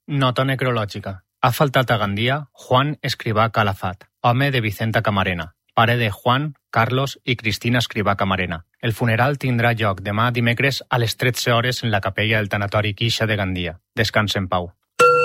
Nota necrològica. Ha faltat a Gandia Juan Escrivà Calafat, home de Vicenta Camarena, pare de Juan, Carlos i Cristina Escrivà Camarena. El funeral tindrà lloc demà dimecres a les 13 hores en la capella del tanatori Queixa de Gandia. Descansa en pau.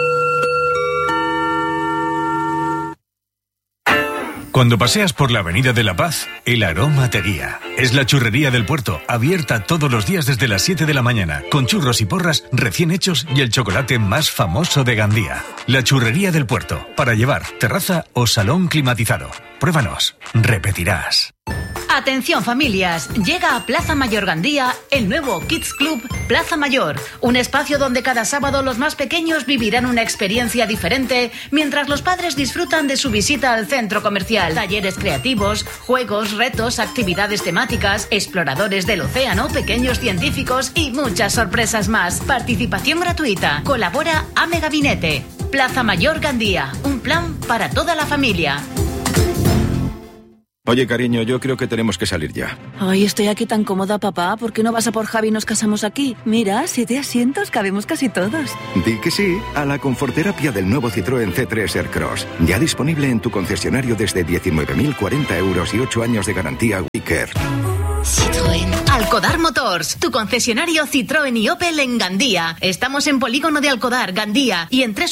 Cuando paseas por la Avenida de la Paz, el aroma te guía. Es la Churrería del Puerto, abierta todos los días desde las 7 de la mañana, con churros y porras recién hechos y el chocolate más famoso de Gandía. La Churrería del Puerto, para llevar terraza o salón climatizado. Pruébanos, repetirás. Atención familias, llega a Plaza Mayor Gandía el nuevo Kids Club Plaza Mayor, un espacio donde cada sábado los más pequeños vivirán una experiencia diferente mientras los padres disfrutan de su visita al centro comercial. Talleres creativos, juegos, retos, actividades temáticas, exploradores del océano, pequeños científicos y muchas sorpresas más. Participación gratuita. Colabora AME Gabinete. Plaza Mayor Gandía, un plan para toda la familia. Oye, cariño, yo creo que tenemos que salir ya. Ay, estoy aquí tan cómoda, papá. ¿Por qué no vas a por Javi y nos casamos aquí? Mira, 7 asientos, cabemos casi todos. Di que sí a la conforterapia del nuevo Citroën C3 Aircross. Ya disponible en tu concesionario desde 19.040 euros y 8 años de garantía Wicker. Citroën. Alcodar Motors, tu concesionario Citroën y Opel en Gandía. Estamos en Polígono de Alcodar, Gandía, y en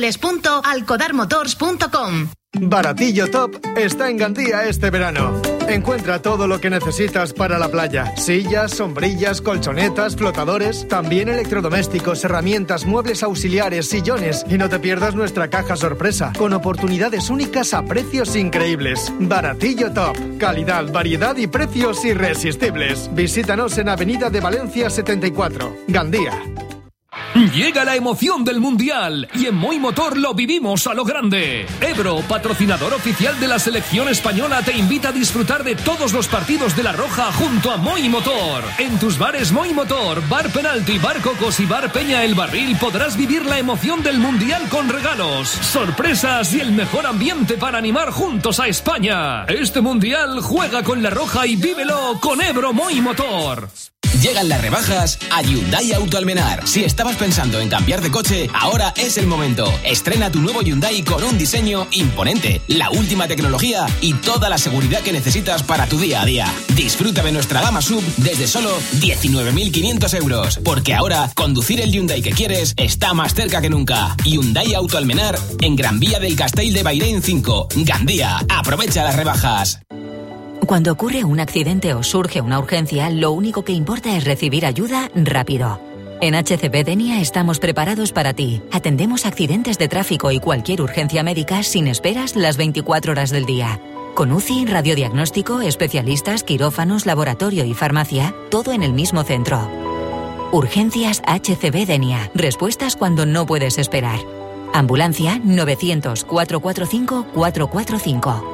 www.alcodarmotors.com. Baratillo Top está en Gandía este verano. Encuentra todo lo que necesitas para la playa. Sillas, sombrillas, colchonetas, flotadores, también electrodomésticos, herramientas, muebles auxiliares, sillones. Y no te pierdas nuestra caja sorpresa, con oportunidades únicas a precios increíbles. Baratillo Top. Calidad, variedad y precios irresistibles. Visítanos en Avenida de Valencia 74, Gandía. Llega la emoción del Mundial y en Moi Motor lo vivimos a lo grande. Ebro, patrocinador oficial de la selección española, te invita a disfrutar de todos los partidos de La Roja junto a Moi Motor. En tus bares Moi Motor, Bar Penalti, Bar Cocos y Bar Peña El Barril podrás vivir la emoción del Mundial con regalos, sorpresas y el mejor ambiente para animar juntos a España. Este Mundial juega con La Roja y vívelo con Ebro Moi Motor. Llegan las rebajas a Hyundai Auto Almenar. Si estabas pensando en cambiar de coche, ahora es el momento. Estrena tu nuevo Hyundai con un diseño imponente, la última tecnología y toda la seguridad que necesitas para tu día a día. Disfruta de nuestra gama SUV desde solo 19.500 euros. Porque ahora, conducir el Hyundai que quieres está más cerca que nunca. Hyundai Auto Almenar en Gran Vía del Castell de Bairén 5, Gandía. Aprovecha las rebajas. Cuando ocurre un accidente o surge una urgencia, lo único que importa es recibir ayuda rápido. En HCB Denia estamos preparados para ti. Atendemos accidentes de tráfico y cualquier urgencia médica sin esperas las 24 horas del día. Con UCI, radiodiagnóstico, especialistas, quirófanos, laboratorio y farmacia, todo en el mismo centro. Urgencias HCB Denia. Respuestas cuando no puedes esperar. Ambulancia 900 445 445.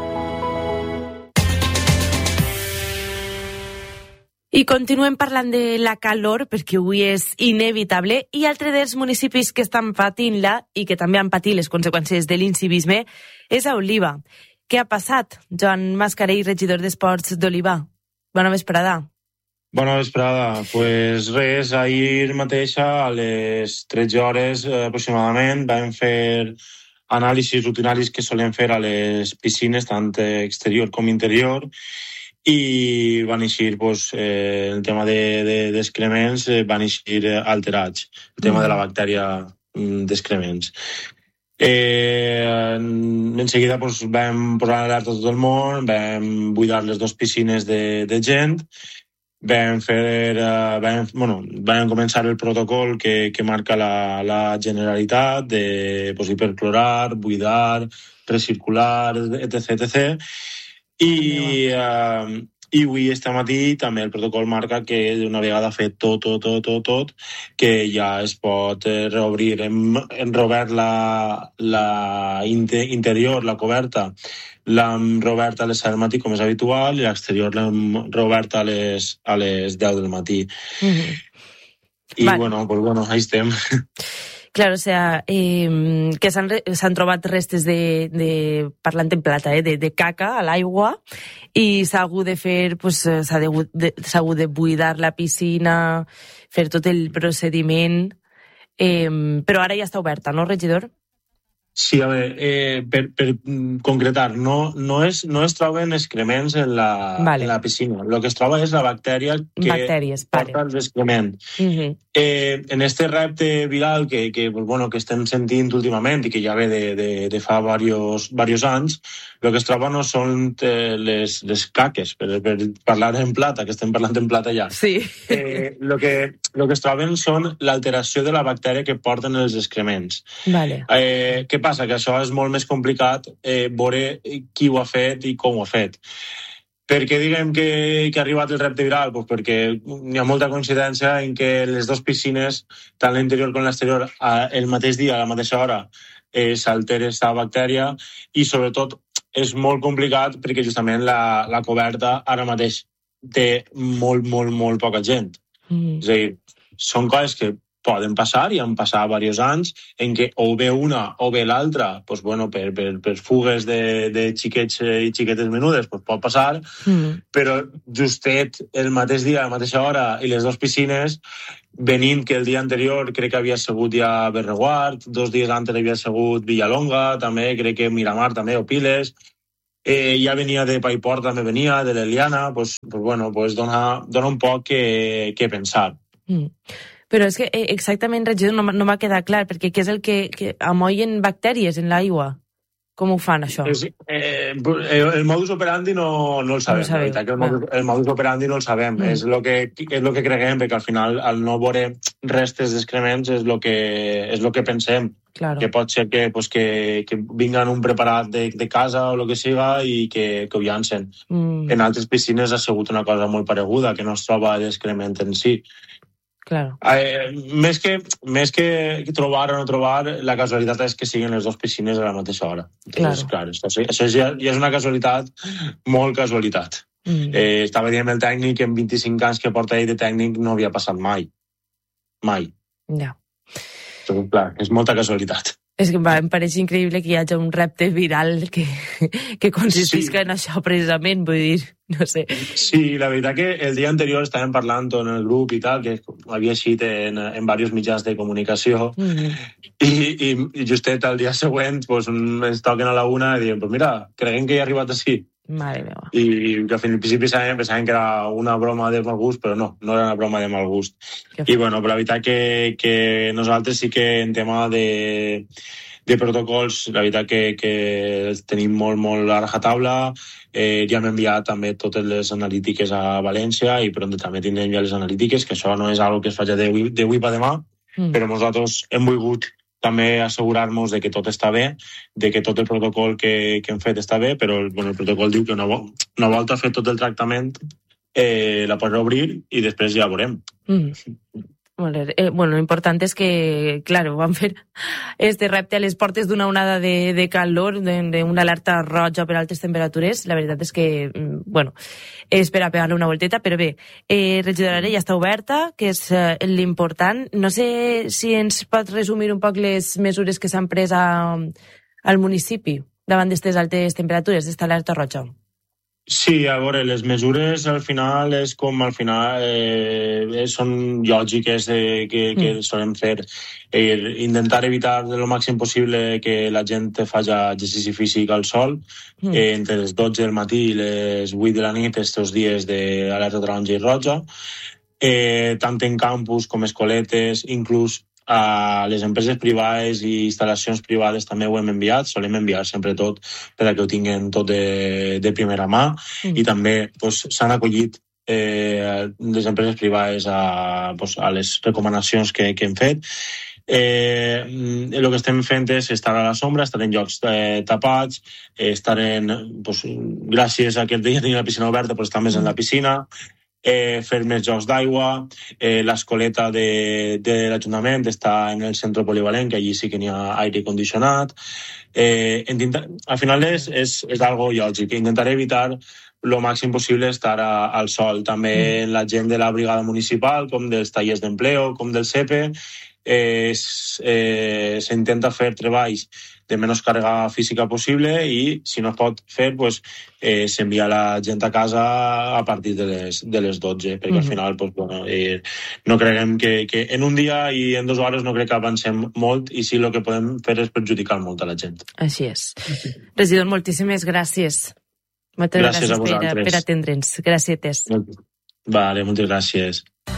I continuem parlant de la calor, perquè avui és inevitable, i altre dels municipis que estan patint-la i que també han patit les conseqüències de l'incivisme és a Oliva. Què ha passat? Joan Mascarell, regidor d'Esports d'Oliva. Bona vesprada. Bona vesprada. Pues res, ahir mateix a les 13 hores aproximadament vam fer anàlisis rutinaris que solem fer a les piscines, tant exterior com interior, i van eixir el tema d'excrements van eixir alterats, el tema de la bactèria d'excrements. En seguida vam posar alerta a tot el món, vam buidar les 2 piscines de gent, vam començar el protocol que marca la Generalitat de hiperclorar, buidar, recircular, etc. I avui, este matí, també el protocol marca que d'una vegada fet tot, que ja es pot reobrir. Hem reobert la interior, la coberta, l'hem reobert a les 7 del matí, com és habitual, i l'exterior l'hem reobert a les 10 del matí. I, ahí estem. Claro, o sea, que s'han trobat restes de parlant en plata, de caca a l'aigua, i s'ha hagut de fer, s'ha hagut de buidar la piscina, fer tot el procediment. Però ara ja està oberta, no, regidor? Sí, a veure, per concretar, no es troben excrements en la piscina. El que es troba és la bactèria que porta els excrements. En este repte viral que estem sentint últimament i que ja ve de fa diversos anys, el que es troba no són les caques, per parlar en plata, que estem parlant en plata ja. Sí. El que es troben són l'alteració de la bactèria que porten els excrements. Vale. Què passa? Que això és molt més complicat veure qui ho ha fet i com ho ha fet. Per què diguem que ha arribat el repte viral? Pues perquè hi ha molta coincidència en que les dues piscines, tant l'interior com l'exterior, el mateix dia, a la mateixa hora, s'altera aquesta bactèria i, sobretot, és molt complicat perquè justament la coberta ara mateix té molt, molt, molt poca gent. És a dir, són coses que poden passar i han passat diversos anys en què o bé una o bé l'altra, pues, per fugues de xiquets i xiquetes menudes, pues, pot passar, però justet el mateix dia, a la mateixa hora, i les dues piscines, venint que el dia anterior crec que havia sigut ja Berreguard, 2 dies antes havia sigut Villalonga, també crec que Miramar també, o Piles, ja venia de Paiport, també venia, de l'Eliana, pues dona un poc que pensar. Però és que exactament, regidor, no m'ha quedat clar, perquè què és el que amollen bactèries en l'aigua? Com ho fan, això? El modus operandi no el sabem. La veritat que el modus operandi no el sabem. És el que creguem, perquè al final, al no veure restes d'excrements, és el que pensem. Claro. Que pot ser que vinguen un preparat de casa o el que siga i que ho llancen. En altres piscines ha sigut una cosa molt pareguda, que no es troba l'excrement en si. Claro. Més que trobar o no trobar, la casualitat és que siguin les dues piscines a la mateixa hora. Entonces, claro, això ja és una casualitat, molt casualitat. Estava dient el tècnic que en 25 anys que porta ell de tècnic no havia passat mai. Mai. Ja. Entonces, clar, és molta casualitat. És que em pareix increïble que hi hagi un repte viral que consistisca en això precisament, vull dir, no sé. Sí, la veritat que el dia anterior estàvem parlant en el grup i tal, que havia eixit en diversos mitjans de comunicació, i justet el dia següent ens toquen a la 1 i diem, pues mira, creguem que ja ha arribat així. Mare meva. I que al principi pensàvem que era una broma de mal gust, però no era una broma de mal gust. I bueno, però la veritat que nosaltres sí que en tema de protocols, la veritat que els tenim molt, molt a rajatabla. Ja hem enviat també totes les analítiques a València i però també tindrem ja les analítiques, que això no és una cosa que es faci d'avui per demà, però nosaltres hem volgut també assegurar-nos de que tot està bé, de que tot el protocol que hem fet està bé, però el protocol diu que una volta fet tot el tractament la pots reobrir i després ja veurem. Bueno, l'important és que, claro, van fer este repte a les portes d'una onada de calor, d'una alerta roja per altes temperatures. La veritat és que, bueno, és per a pegar-li una volteta, però bé, regidora ja està oberta, que és l'important. No sé si ens pot resumir un poc les mesures que s'han pres al municipi davant d'aquestes altes temperatures, d'esta alerta roja. Sí, a veure, les mesures al final és com al final són lògiques que solem fer. Intentar evitar el màxim possible que la gent faci exercici físic al sol entre les 12 del matí i les 8 de la nit, estos dies d'alerta taronja i roja, tant en campus com escoletes, inclús a les empreses privades i instal·lacions privades també ho hem enviat, solem enviar sempre tot per a que ho tinguin tot de primera mà i també s'han acollit les empreses privades a les recomanacions que hem fet. El que estem fent és estar a la sombra, estar en llocs tapats, gràcies a que ja tenim la piscina oberta, estar més en la piscina, fer més jocs d'aigua, l'escoleta de l'Ajuntament està en el centre polivalent, que allí sí que n'hi ha aire condicionat. Al final és algo lògic, intentar evitar el màxim possible estar al sol. També la gent de la brigada municipal, com dels tallers d'empleo, com del CEPE, s'intenta fer treballs de menys càrrega física possible i, si no es pot fer, pues, s'envia la gent a casa a partir de les 12, perquè al final pues, bueno, no creguem que en un dia i en 2 hores no crec que avancem molt i sí el que podem fer és perjudicar molt a la gent. Així és. Regidor, moltíssimes gràcies. Moltes gràcies a vosaltres per atendre'ns. Gràcies. Vale, moltes gràcies.